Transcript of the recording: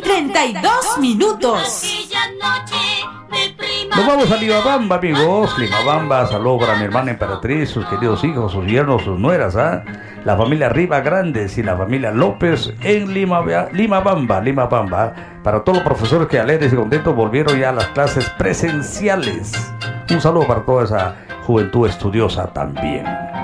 32 minutos. Nos vamos a Limabamba, amigos. Limabamba, saludo para mi hermana Emperatriz, sus queridos hijos, sus yernos, sus nueras, la familia Riva Grandes y la familia López en Limabamba. Para todos los profesores que alegres y contentos volvieron ya a las clases presenciales. Un saludo para toda esa juventud estudiosa también.